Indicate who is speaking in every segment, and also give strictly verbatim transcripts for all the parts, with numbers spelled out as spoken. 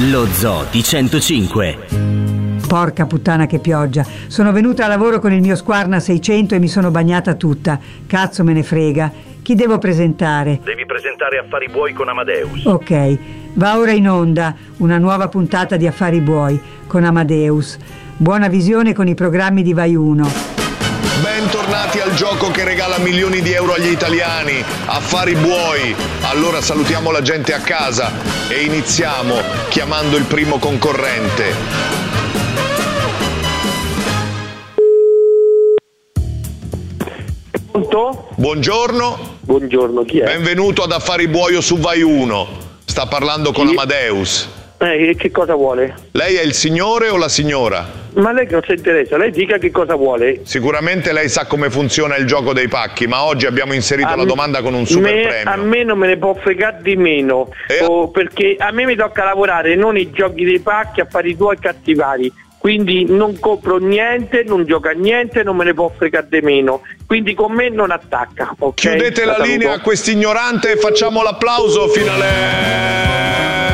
Speaker 1: Lo Zoo di centocinque.
Speaker 2: Porca puttana che pioggia. Sono venuta a lavoro con il mio Squarna seicento e mi sono bagnata tutta. Cazzo me ne frega. Chi devo presentare?
Speaker 3: Devi presentare Affari Buoi con Amadeus.
Speaker 2: Ok, va ora in onda una nuova puntata di Affari Buoi con Amadeus. Buona visione con i programmi di Vai Uno.
Speaker 4: Bentornati al gioco che regala milioni di euro agli italiani, Affari Buoi. Allora salutiamo la gente a casa e iniziamo chiamando il primo concorrente.
Speaker 5: Pronto?
Speaker 4: Buongiorno.
Speaker 5: Buongiorno, chi è?
Speaker 4: Benvenuto ad Affari Buoio su Vai Uno. Sta parlando con
Speaker 5: Chi?
Speaker 4: Amadeus.
Speaker 5: Eh, che cosa vuole?
Speaker 4: Lei è il signore o la signora?
Speaker 5: Ma lei che non si interessa, lei dica che cosa vuole.
Speaker 4: Sicuramente lei sa come funziona il gioco dei pacchi, ma oggi abbiamo inserito
Speaker 5: A
Speaker 4: la
Speaker 5: me-
Speaker 4: domanda con un super
Speaker 5: me-
Speaker 4: premio.
Speaker 5: A me non me ne può fregare di meno,
Speaker 4: E-
Speaker 5: oh, perché a me mi tocca lavorare non i giochi dei pacchi, affari tuoi e cattivari. Quindi non compro niente, non gioco a niente, non me ne può fregare di meno. Quindi con me non attacca. Okay?
Speaker 4: Chiudete la
Speaker 5: saluto.
Speaker 4: linea a quest'ignorante e facciamo l'applauso fino alle...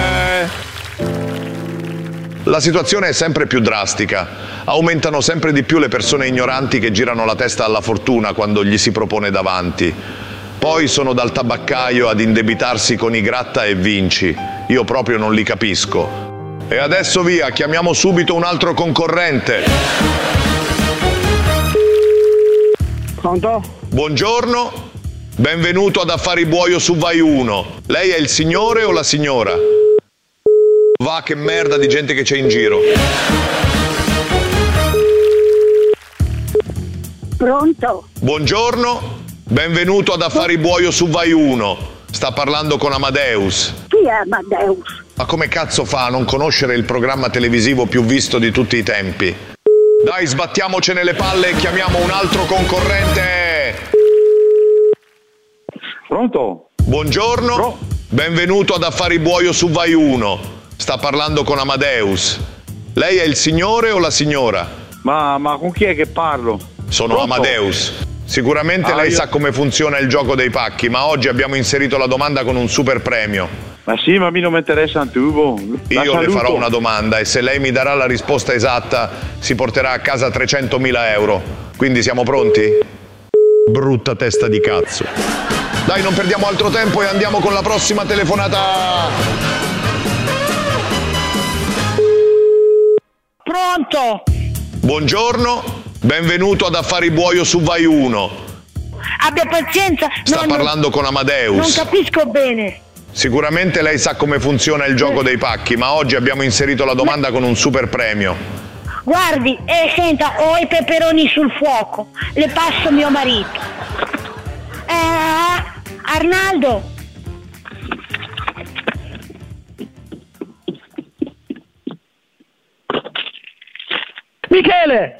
Speaker 4: La situazione è sempre più drastica. Aumentano sempre di più le persone ignoranti che girano la testa alla fortuna quando gli si propone davanti. Poi sono dal tabaccaio ad indebitarsi con i gratta e vinci. Io proprio non li capisco. E adesso via, chiamiamo subito un altro concorrente.
Speaker 5: Pronto?
Speaker 4: Buongiorno, benvenuto ad Affari Buoio su Vai Uno. Lei è il signore o la signora? Va, che merda di gente che c'è in giro.
Speaker 6: Pronto?
Speaker 4: Buongiorno, benvenuto ad Affari Buoio su Vai Uno. Sta parlando con Amadeus.
Speaker 6: Chi è Amadeus?
Speaker 4: Ma come cazzo fa a non conoscere il programma televisivo più visto di tutti i tempi? Dai, sbattiamocene le palle e chiamiamo un altro concorrente.
Speaker 5: Pronto?
Speaker 4: Buongiorno,
Speaker 5: Pro-
Speaker 4: benvenuto ad Affari Buoio su Vai Uno. Sta parlando con Amadeus. Lei è il signore o la signora?
Speaker 7: Ma, ma con chi è che parlo?
Speaker 4: Sono
Speaker 7: Pronto?
Speaker 4: Amadeus. Sicuramente
Speaker 7: Ah,
Speaker 4: lei
Speaker 7: io-
Speaker 4: sa come funziona il gioco dei pacchi, ma oggi abbiamo inserito la domanda con un super premio.
Speaker 7: Ma sì, ma a me non mi interessa un tubo. La
Speaker 4: Io le
Speaker 7: saluto.
Speaker 4: farò una domanda e se lei mi darà la risposta esatta si porterà a casa trecentomila euro. Quindi siamo pronti? Brutta testa di cazzo. Dai, non perdiamo altro tempo e andiamo con la prossima telefonata.
Speaker 6: Pronto?
Speaker 4: Buongiorno, benvenuto ad Affari Buoio su Vai Uno.
Speaker 6: Abbia pazienza,
Speaker 4: Sta
Speaker 6: no,
Speaker 4: parlando con
Speaker 6: non,
Speaker 4: Amadeus.
Speaker 6: non capisco bene.
Speaker 4: Sicuramente lei sa come funziona il gioco dei pacchi, ma oggi abbiamo inserito la domanda con un super premio.
Speaker 6: Guardi, eh, senta, ho i peperoni sul fuoco, le passo mio marito. Eh, Arnaldo?
Speaker 5: Michele!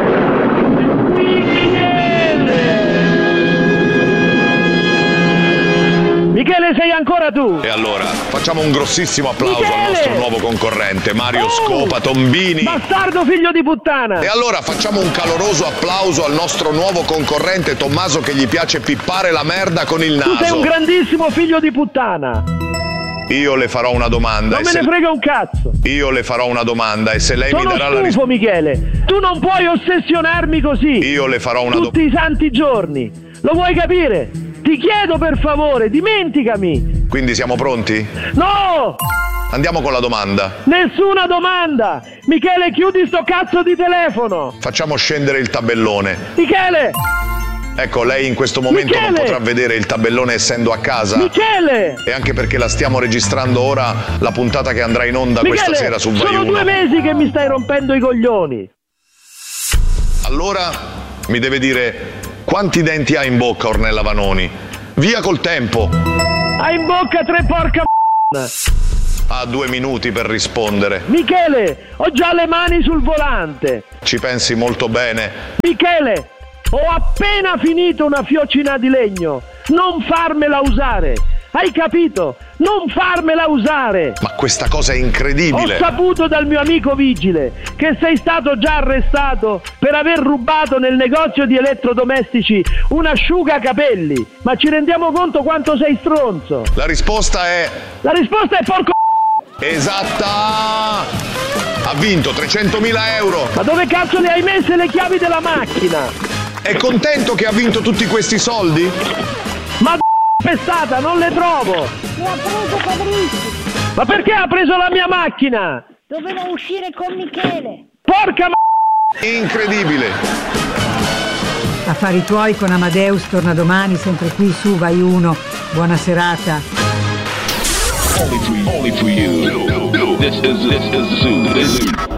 Speaker 5: Michele, sei ancora tu?
Speaker 4: E allora, facciamo un grossissimo applauso
Speaker 5: Michele!
Speaker 4: al nostro nuovo concorrente, Mario
Speaker 5: Oh!
Speaker 4: Scopa Tombini.
Speaker 5: Bastardo figlio di puttana!
Speaker 4: E allora facciamo un caloroso applauso al nostro nuovo concorrente Tommaso che gli piace pippare la merda con il
Speaker 5: Tu sei un
Speaker 4: naso.
Speaker 5: grandissimo figlio di puttana!
Speaker 4: Io le farò una domanda.
Speaker 5: Non
Speaker 4: e
Speaker 5: me
Speaker 4: se...
Speaker 5: ne frega un cazzo!
Speaker 4: Io le farò una domanda e se lei
Speaker 5: Sono
Speaker 4: mi darà la
Speaker 5: stufo,
Speaker 4: risposta.
Speaker 5: Michele! Tu non puoi ossessionarmi così!
Speaker 4: Io le farò una
Speaker 5: Tutti
Speaker 4: domanda.
Speaker 5: i santi giorni! Lo vuoi capire? Ti chiedo per favore, dimenticami!
Speaker 4: Quindi siamo pronti?
Speaker 5: No!
Speaker 4: Andiamo con la domanda.
Speaker 5: Nessuna domanda! Michele, chiudi sto cazzo di telefono!
Speaker 4: Facciamo scendere il tabellone.
Speaker 5: Michele!
Speaker 4: Ecco, lei in questo momento non
Speaker 5: Michele!
Speaker 4: potrà vedere il tabellone essendo a casa.
Speaker 5: Michele!
Speaker 4: E anche perché la stiamo registrando ora, la puntata che andrà in onda
Speaker 5: Michele,
Speaker 4: questa sera su Vai
Speaker 5: sono
Speaker 4: Uno.
Speaker 5: due mesi che mi stai rompendo i coglioni!
Speaker 4: Allora mi deve dire quanti denti ha in bocca Ornella Vanoni. Via col tempo.
Speaker 5: Hai in bocca tre porca m***a!
Speaker 4: Ha due minuti per rispondere.
Speaker 5: Michele, ho già le mani sul volante!
Speaker 4: Ci pensi molto bene.
Speaker 5: Michele, ho appena finito una fiocina di legno! Non farmela usare! Hai capito? Non farmela usare!
Speaker 4: Ma questa cosa è
Speaker 5: Ho
Speaker 4: incredibile.
Speaker 5: saputo dal mio amico vigile che sei stato già arrestato per aver rubato nel negozio di elettrodomestici un asciugacapelli. Ma ci rendiamo conto quanto sei stronzo?
Speaker 4: La risposta è
Speaker 5: La risposta è porco.
Speaker 4: Esatta! Ha vinto trecentomila euro.
Speaker 8: Ma dove cazzo le hai messe le chiavi della macchina?
Speaker 4: È contento che ha vinto tutti questi soldi?
Speaker 8: Ma pestata, non le trovo!
Speaker 6: Mi ha preso Fabrizio!
Speaker 8: Ma perché ha preso la mia macchina?
Speaker 6: Doveva uscire con Michele!
Speaker 8: Porca m***a!
Speaker 4: Incredibile!
Speaker 2: Affari tuoi con Amadeus torna domani, sempre qui su Vai Uno. Buona serata.
Speaker 9: Only for you. Only for you. This is, this is Zoo. This is